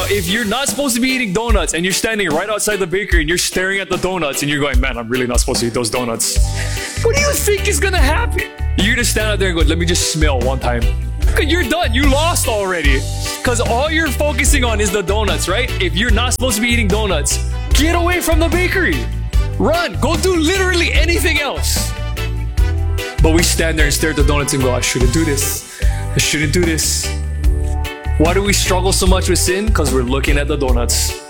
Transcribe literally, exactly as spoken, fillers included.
if you're not supposed to be eating donuts and you're standing right outside the bakery and you're staring at the donuts and you're going, man, I'm really not supposed to eat those donuts. What do you think is gonna happen? You're gonna stand out there and go, let me just smell one time. You're done. You lost already. Because all you're focusing on is the donuts, right? If you're not supposed to be eating donuts, get away from the bakery. Run. Go do literally anything else. But we stand there and stare at the donuts and go, I shouldn't do this. I shouldn't do this. Why do we struggle so much with sin? Because we're looking at the donuts.